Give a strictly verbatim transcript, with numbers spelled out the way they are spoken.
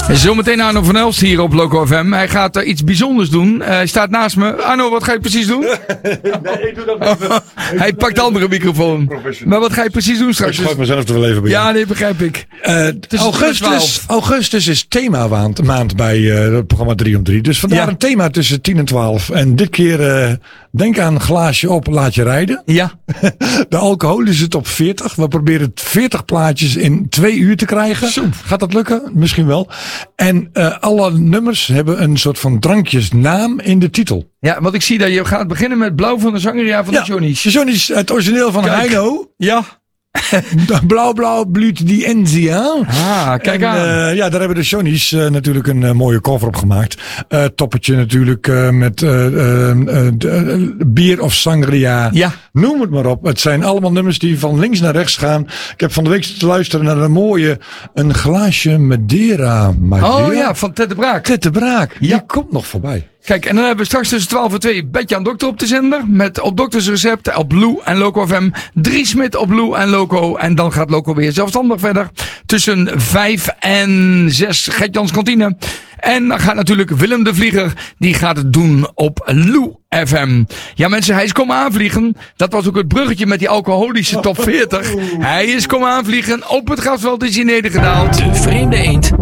Zometeen Arno van Elst hier op Loco F M. Hij gaat uh, iets bijzonders doen. Uh, hij staat naast me. Arno, wat ga je precies doen? Nee, ik doe dat niet. Hij pakt de andere microfoon. Maar wat ga je precies doen straks? Ik schuif mezelf er wel even bij. Ja, nee, begrijp ik. Uh, augustus, augustus is themamaand maand bij uh, het programma drie om drie. Dus vandaar Ja. een thema tussen tien en twaalf. En dit keer uh, denk aan een glaasje op, laat je rijden. Ja. De alcoholische top veertig. We proberen veertig plaatjes in twee uur te krijgen. Zo. Gaat dat lukken? Misschien wel. En uh, alle nummers hebben een soort van drankjesnaam in de titel. Ja, want ik zie dat je gaat beginnen met Blauw van de Zangeria van de Johnny's. De Johnny's, het origineel van Kijk. Heino. Ja. Blauw, blauw, bloed die Enzia. Ah, kijk en, aan. Uh, ja, daar hebben de Johnny's uh, natuurlijk een uh, mooie cover op gemaakt. Uh, toppertje natuurlijk uh, met uh, uh, uh, uh, bier of sangria. Ja. Noem het maar op. Het zijn allemaal nummers die van links naar rechts gaan. Ik heb van de week te luisteren naar een mooie, een glaasje Madeira. Madeira? Oh ja, van Ted de Braak. Ted de Braak. Ja. Die komt nog voorbij. Kijk, en dan hebben we straks tussen twaalf en twee Betje aan Dokter op de zender. Met op Dokters Recept op Blue en Loco F M. Drie Smit op Blue en Loco. En dan gaat Loco weer zelfstandig verder. Tussen vijf en zes Gert-Jans Kantine. En dan gaat natuurlijk Willem de Vlieger. Die gaat het doen op Lou F M. Ja mensen, hij is komen aanvliegen. Dat was ook het bruggetje met die alcoholische top veertig. Hij is komen aanvliegen. Op het grasveld is hij nedergedaald. De vreemde eend